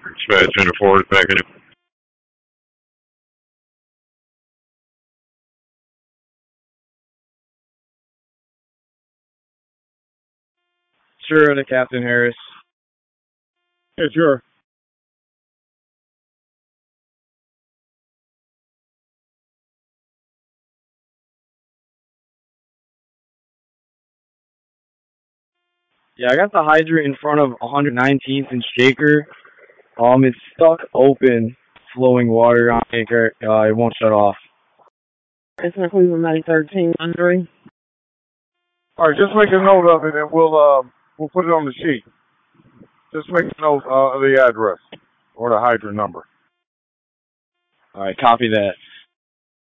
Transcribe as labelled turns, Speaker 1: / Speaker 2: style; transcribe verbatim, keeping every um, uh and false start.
Speaker 1: Dispatch into forward, back in.
Speaker 2: Sure, to Captain Harris.
Speaker 3: Yeah, sure.
Speaker 2: Yeah, I got the hydrant in front of one nineteenth and Shaker. Um, it's stuck open, flowing water on Shaker. Uh, it won't shut off.
Speaker 4: It's in Cleveland nine thirteen, Andre.
Speaker 3: All right, just make a note of it, and we'll uh, we'll put it on the sheet. Just make a note uh, of the address or the hydrant number.
Speaker 2: All right, copy that.